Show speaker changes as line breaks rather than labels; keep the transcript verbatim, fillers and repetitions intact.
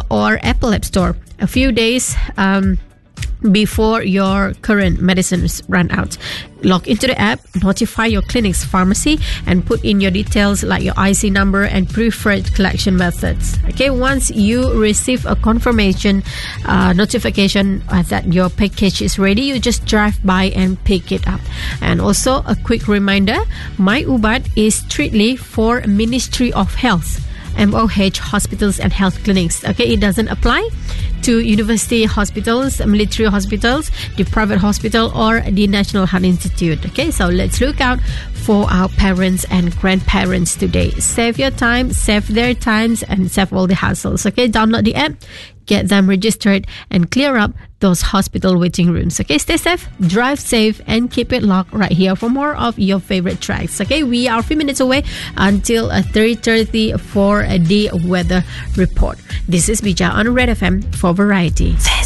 um, or Apple App Store a few days um, before your current medicines run out. Log into the app, notify your clinic's pharmacy, and put in your details like your I C number and preferred collection methods. Okay, once you receive a confirmation uh, notification uh, that your package is ready, you just drive by and pick it up. And also a quick reminder, MyUbat is strictly for Ministry of Health, M O H hospitals and health clinics. Okay, it doesn't apply to university hospitals, military hospitals, the private hospital, or the National Heart Institute. Okay, so let's look out for our parents and grandparents today. Save your time, save their times, and save all the hassles. Okay, download the app, get them registered, and clear up those hospital waiting rooms. Okay, stay safe, drive safe, and keep it locked right here for more of your favorite tracks. Okay, we are a few minutes away until uh, three thirty for uh, the weather report. This is Bija on Red F M for Variety.